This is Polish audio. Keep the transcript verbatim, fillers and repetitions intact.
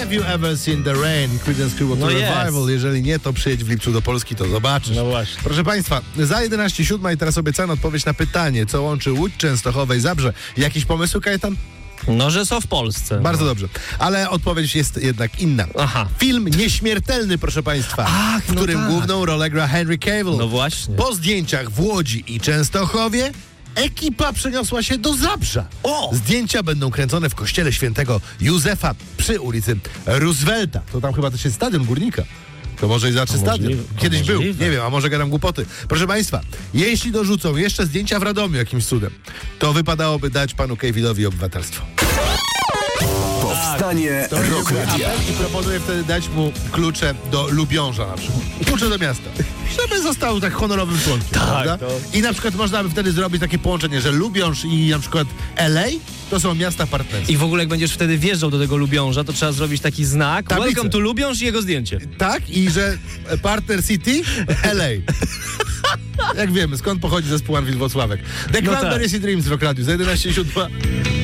Have you ever seen the rain? Creedence Clearwater No Revival. jest. Jeżeli nie, to przyjedź w lipcu do Polski, to zobaczysz. No właśnie. Proszę Państwa, za jedenaście siódma i teraz obiecana odpowiedź na pytanie, co łączy Łódź, Częstochowa i Zabrze. Jakieś pomysły, Kajetan? No, że są w Polsce. Bardzo dobrze. Ale odpowiedź jest jednak inna. Aha. Film Nieśmiertelny, proszę Państwa, Ach, w no którym tak. główną rolę gra Henry Cavill. No właśnie. Po zdjęciach w Łodzi i Częstochowie ekipa przeniosła się do Zabrza. O! Zdjęcia będą kręcone w kościele świętego Józefa przy ulicy Roosevelta. To tam chyba też jest stadion Górnika. To może i znaczy To stadion. możliwe, to Kiedyś był. możliwe. Nie wiem, a może gadam głupoty. Proszę Państwa, jeśli dorzucą jeszcze zdjęcia w Radomiu jakimś cudem, to wypadałoby dać panu Cavillowi obywatelstwo. Powstanie To będzie Rock mój Radio. apel i proponuję wtedy dać mu klucze do Lubiąża na przykład. Klucze do miasta. Żeby został tak honorowym członkiem, prawda? to- I na przykład można by wtedy zrobić takie połączenie, że Lubiąż i na przykład L A to są miasta partnerskie. I w ogóle jak będziesz wtedy wjeżdżał do tego Lubiąża, to trzeba zrobić taki znak. Tablicę. Welcome to Lubiąż i jego zdjęcie. Tak? I że Partner City L A. Jak wiemy, skąd pochodzi zespół Anwil Włocławek. The No Cranberries tak. i Dreams w Rock Radio za jedenaście siódma.